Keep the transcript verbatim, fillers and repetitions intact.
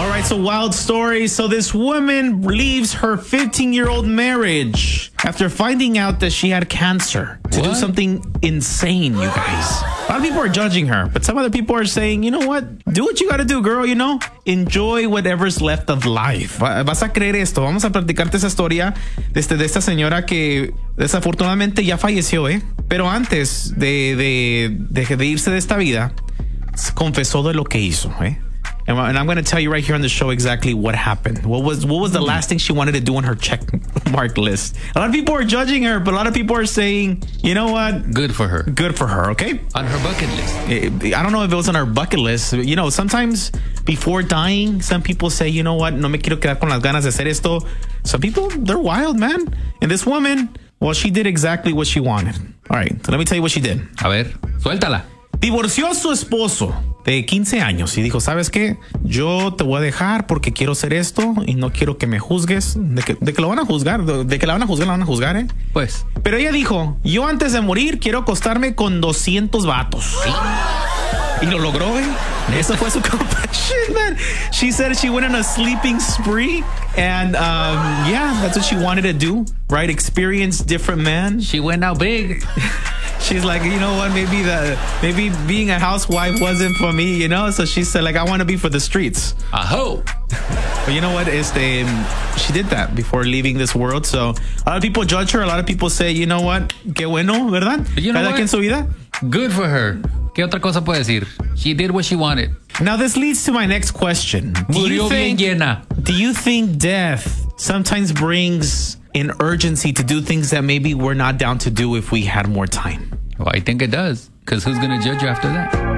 All right, so wild story. So this woman leaves her fifteen-year-old marriage after finding out that she had cancer to What? do something insane, you guys. A lot of people are judging her, but some other people are saying, you know what? Do what you got to do, girl, you know? Enjoy whatever's left of life. Va- Vas a creer esto. Vamos a platicarte esa historia desde de esta señora que desafortunadamente ya falleció, ¿eh? Pero antes de, de, de, de irse de esta vida, confesó de lo que hizo, ¿eh? And, and I'm going to tell you right here on the show exactly what happened. What was what was the last thing she wanted to do on her check mark list? A lot of people are judging her, but a lot of people are saying, you know what? Good for her. Good for her, okay? On her bucket list. Eh, I don't know if it was on her bucket list. You know, sometimes before dying, some people say, you know what? No me quiero quedar con las ganas de hacer esto. Some people, they're wild, man. And this woman, well, she did exactly what she wanted. All right, so let me tell you what she did. A ver, suéltala. Divorció a su esposo de quince años y dijo, ¿sabes qué? Yo te voy a dejar porque quiero hacer esto y no quiero que me juzgues. De que, de que lo van a juzgar, de, de que la van a juzgar, la van a juzgar, ¿eh? Pues. Pero ella dijo, yo antes de morir quiero acostarme con doscientos vatos. Y lo logró, ¿eh? Eso fue su confession, man. She said she went on a sleeping spree. And um, yeah, that's what she wanted to do, right? Experience different men. She went out big. She's like, you know what? Maybe the maybe being a housewife wasn't for me, you know. So she said, like, I want to be for the streets. Aho. But you know what? Este, she did that before leaving this world. So a lot of people judge her. A lot of people say, you know what? Qué bueno, ¿verdad? But you know Cada what? quien su vida. Good for her. ¿Qué otra cosa puede decir? She did what she wanted. Now this leads to my next question. Do you Murió bien think? llena. Do you think death sometimes brings an urgency to do things that maybe we're not down to do if we had more time? Well, I think it does. Because who's going to judge you after that?